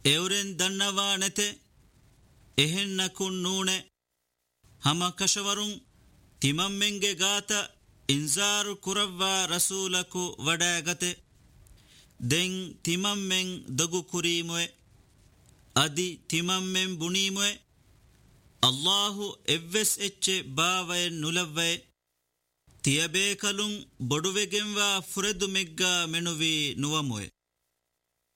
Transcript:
ಎವರೆನ್ ದನ್ನವಾ ನೆತೆ ಎಹೆನ್ನಕುನ್ ನೂಣೆ ಹಮ ಕಶವರುಂ ತಿಮಮ್ಮೆಂಗೆ ಗಾತ ಇನ್ಸಾರು ಕುರವ್ವಾ ರಸೂಲಕು ವಡಾಗತೆ then ತಿಮಮ್ಮೆಂ ದಗು ಕುರೀಮೊಯೆ ಅದಿ ತಿಮಮ್ಮೆಂ ಬುಣೀಮೊಯೆ ಅಲ್ಲಾಹು ಎವ್ವೆಸ್ ಎಚ್ಚೆ ಬಾವಯನ್ ನುಲವ್ವಯೆ ತಿಯಬೇಕಲುಂ ಬೊಡುವೆಗೆಂವಾ ಫುರೆದು ಮೆಗ್ಗಾ ಮೆನುವಿ ನುವಮೊಯೆ.